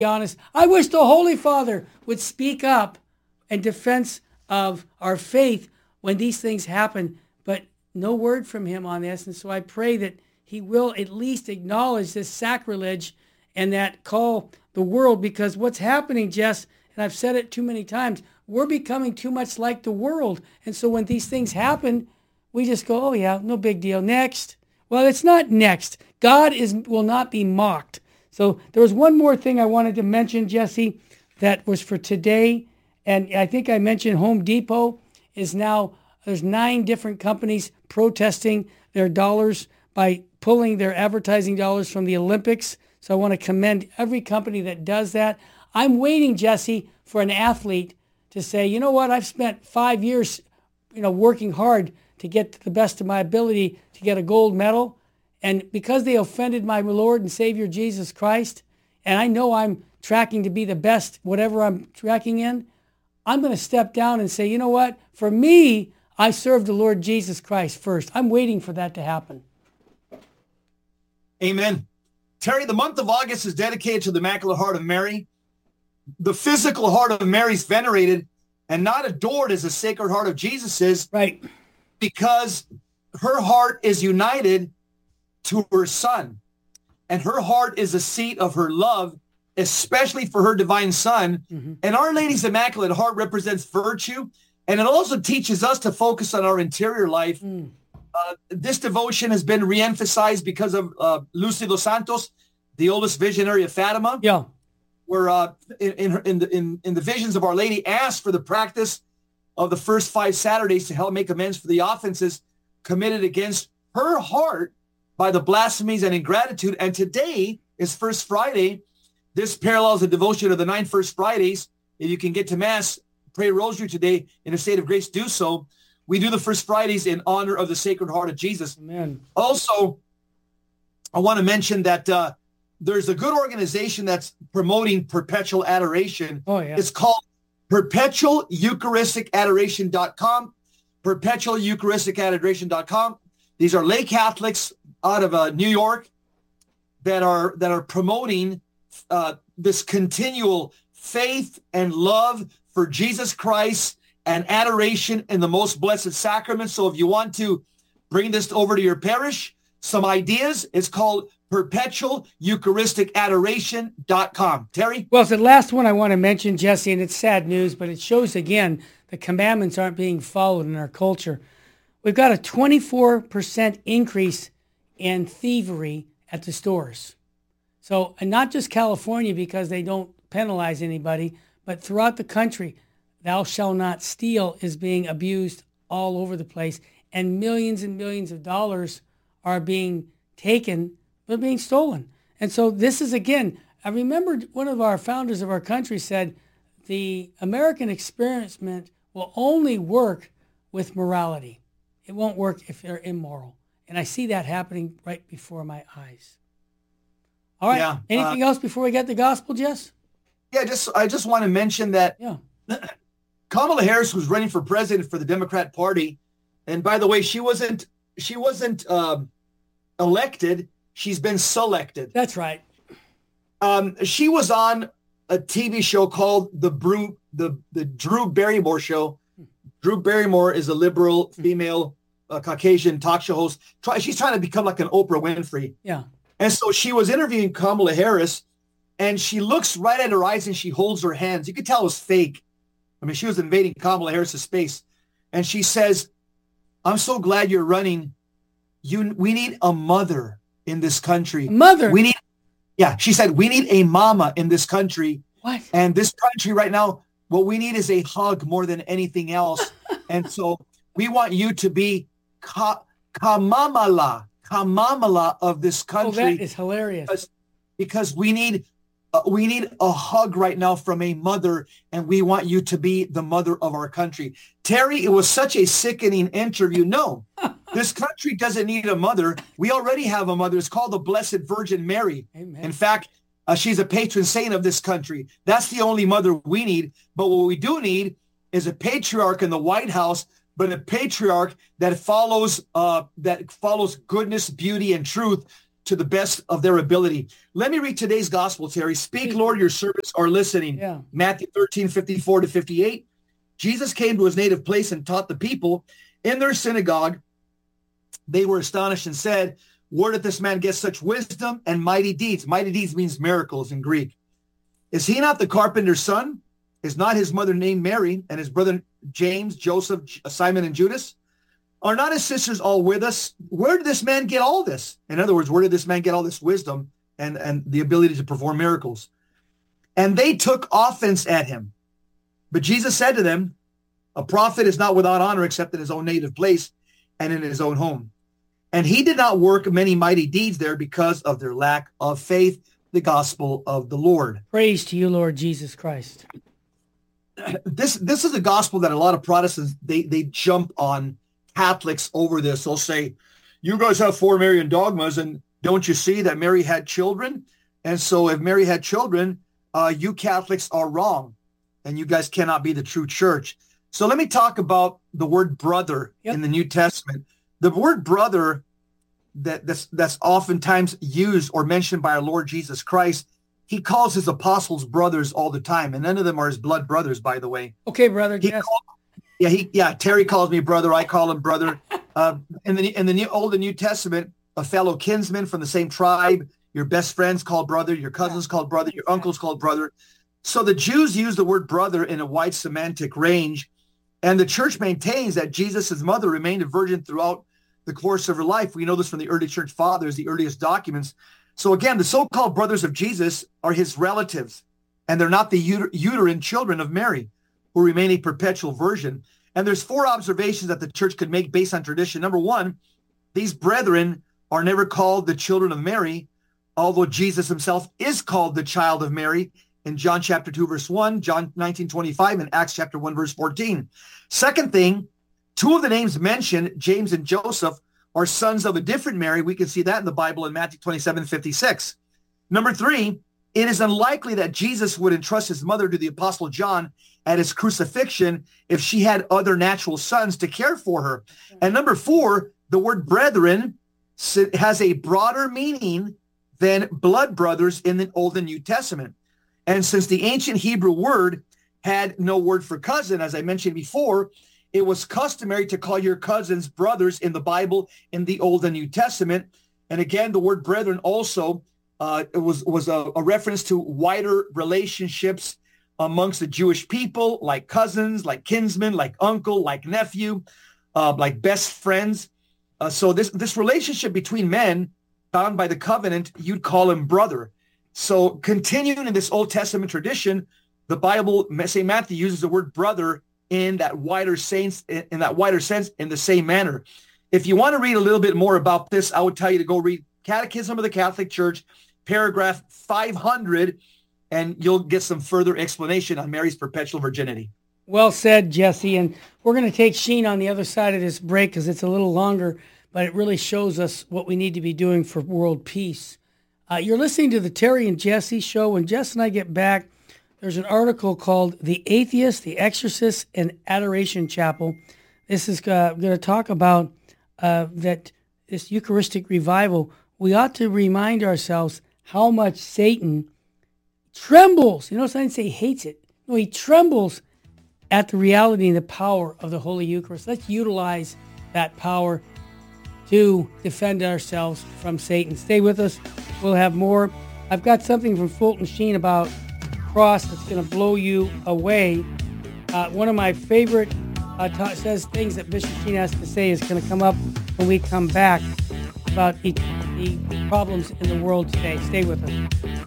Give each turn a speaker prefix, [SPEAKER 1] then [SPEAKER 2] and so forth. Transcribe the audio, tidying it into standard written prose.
[SPEAKER 1] be honest. I wish the Holy Father would speak up in defense of our faith when these things happen, but no word from him on this. And so I pray that he will at least acknowledge this sacrilege and that call the world, because what's happening, Jess, and I've said it too many times, we're becoming too much like the world. And so when these things happen, we just go, oh yeah, no big deal. Next. Well, it's not next. God will not be mocked. So there was one more thing I wanted to mention, Jesse, that was for today. And I think I mentioned Home Depot is now, there's 9 different companies protesting their dollars by pulling their advertising dollars from the Olympics. So I want to commend every company that does that. I'm waiting, Jesse, for an athlete to say, you know what, I've spent 5 years, working hard to get to the best of my ability to get a gold medal. And because they offended my Lord and Savior Jesus Christ, and I know I'm tracking to be the best, whatever I'm tracking in, I'm going to step down and say, you know what, for me, I serve the Lord Jesus Christ first. I'm waiting for that to happen.
[SPEAKER 2] Amen. Terry, the month of August is dedicated to the Immaculate Heart of Mary. The physical heart of Mary is venerated and not adored as the Sacred Heart of Jesus is.
[SPEAKER 1] Right.
[SPEAKER 2] Because her heart is united to her Son. And her heart is the seat of her love, especially for her divine Son. Mm-hmm. And Our Lady's Immaculate Heart represents virtue. And it also teaches us to focus on our interior life. This devotion has been reemphasized because of Lucy dos Santos, the oldest visionary of Fatima.
[SPEAKER 1] Yeah.
[SPEAKER 2] Where in the visions of Our Lady asked for the practice of the first 5 Saturdays to help make amends for the offenses committed against her heart by the blasphemies and ingratitude. And today is First Friday. This parallels the devotion of the 9 First Fridays. If you can get to Mass, pray Rosary today in a state of grace, do so. We do the First Fridays in honor of the Sacred Heart of Jesus.
[SPEAKER 1] Amen.
[SPEAKER 2] Also, I want to mention that there's a good organization that's promoting perpetual adoration.
[SPEAKER 1] Oh, yeah.
[SPEAKER 2] It's called perpetualeucharisticadoration.com, perpetualeucharisticadoration.com. These are lay Catholics out of New York that are promoting this continual faith and love for Jesus Christ and adoration in the most blessed sacrament. So if you want to bring this over to your parish, some ideas, it's called perpetualeucharisticadoration.com. Terry?
[SPEAKER 1] Well, it's the last one I want to mention, Jesse, and it's sad news, but it shows again the commandments aren't being followed in our culture. We've got a 24% increase in thievery at the stores. So, and not just California because they don't penalize anybody, but throughout the country, thou shalt not steal is being abused all over the place, and millions of dollars are being taken. They're being stolen. And so this is, again, I remember one of our founders of our country said, the American experiment will only work with morality. It won't work if they're immoral. And I see that happening right before my eyes. All right. Yeah, anything else before we get the gospel, Jess?
[SPEAKER 2] Yeah, I just want to mention that Kamala Harris was running for president for the Democrat Party. And by the way, she wasn't elected. She's been selected.
[SPEAKER 1] That's right.
[SPEAKER 2] She was on a TV show called the Drew Barrymore Show. Drew Barrymore is a liberal female Caucasian talk show host. She's trying to become like an Oprah Winfrey.
[SPEAKER 1] Yeah.
[SPEAKER 2] And so she was interviewing Kamala Harris, and she looks right at her eyes and she holds her hands. You could tell it was fake. I mean, she was invading Kamala Harris's space. And she says, I'm so glad you're running. We need a mother in this country.
[SPEAKER 1] Mother?
[SPEAKER 2] She said, we need a mama in this country.
[SPEAKER 1] What?
[SPEAKER 2] And this country right now, what we need is a hug more than anything else. And so we want you to be Kamamala of this country.
[SPEAKER 1] Oh, that is hilarious.
[SPEAKER 2] Because we need a hug right now from a mother, and we want you to be the mother of our country. Terry, it was such a sickening interview. No, this country doesn't need a mother. We already have a mother. It's called the Blessed Virgin Mary.
[SPEAKER 1] Amen.
[SPEAKER 2] In fact, she's a patron saint of this country. That's the only mother we need. But what we do need is a patriarch in the White House, but a patriarch that follows goodness, beauty, and truth. to the best of their ability. Let me read today's gospel, Terry. Speak, Lord, your servants are listening.
[SPEAKER 1] Yeah.
[SPEAKER 2] Matthew 13:54-58. Jesus came to his native place and taught the people in their synagogue. They were astonished and said, where did this man get such wisdom and mighty deeds? Mighty deeds means miracles in Greek. Is he not the carpenter's son? Is not his mother named Mary and his brother James, Joseph, Simon, and Judas? Are not his sisters all with us? Where did this man get all this? In other words, where did this man get all this wisdom and the ability to perform miracles? And they took offense at him. But Jesus said to them, a prophet is not without honor except in his own native place and in his own home. And he did not work many mighty deeds there because of their lack of faith, the gospel of the Lord.
[SPEAKER 1] Praise to you, Lord Jesus Christ.
[SPEAKER 2] This is a gospel that a lot of Protestants, they jump on Catholics over this. They'll say, you guys have 4 Marian dogmas, and don't you see that Mary had children? And so if Mary had children, you Catholics are wrong, and you guys cannot be the true church. So let me talk about the word brother in the New Testament. The word brother that's oftentimes used or mentioned by our Lord Jesus Christ, he calls his apostles brothers all the time, and none of them are his blood brothers, by the way.
[SPEAKER 1] Okay, brother.
[SPEAKER 2] Terry calls me brother. I call him brother. In the Old and New Testament, a fellow kinsman from the same tribe, your best friend's called brother, your cousin's called brother, your uncle's called brother. So the Jews use the word brother in a wide semantic range, and the church maintains that Jesus' mother remained a virgin throughout the course of her life. We know this from the early church fathers, the earliest documents. So again, the so-called brothers of Jesus are his relatives, and they're not the uterine children of Mary, who remain a perpetual virgin. And there's 4 observations that the church could make based on tradition. Number 1, these brethren are never called the children of Mary, although Jesus himself is called the child of Mary in John chapter 2, verse 1, John 19:25, and Acts chapter 1, verse 14. Second thing, 2 of the names mentioned, James and Joseph, are sons of a different Mary. We can see that in the Bible in Matthew 27:56. Number 3, it is unlikely that Jesus would entrust his mother to the Apostle John at his crucifixion if she had other natural sons to care for her. And number 4, the word brethren has a broader meaning than blood brothers in the Old and New Testament. And since the ancient Hebrew word had no word for cousin, as I mentioned before, it was customary to call your cousins brothers in the Bible in the Old and New Testament. And again, the word brethren also it was a reference to wider relationships amongst the Jewish people, like cousins, like kinsmen, like uncle, like nephew, like best friends. So this relationship between men bound by the covenant, you'd call him brother. So continuing in this Old Testament tradition, the Bible, St. Matthew uses the word brother in that wider sense, in the same manner. If you want to read a little bit more about this, I would tell you to go read Catechism of the Catholic Church, paragraph 500, and you'll get some further explanation on Mary's perpetual virginity.
[SPEAKER 1] Well said, Jesse. And we're going to take Sheen on the other side of this break because it's a little longer, but it really shows us what we need to be doing for world peace. You're listening to the Terry and Jesse show. When Jess and I get back, there's an article called The Atheist, the Exorcist, and Adoration Chapel. This is going to talk about that this Eucharistic revival. We ought to remind ourselves how much Satan trembles. You know, some say he hates it. No, he trembles at the reality and the power of the Holy Eucharist. Let's utilize that power to defend ourselves from Satan. Stay with us. We'll have more. I've got something from Fulton Sheen about cross that's going to blow you away. One of my favorite says things that Bishop Sheen has to say is going to come up when we come back about the problems in the world today. Stay with us.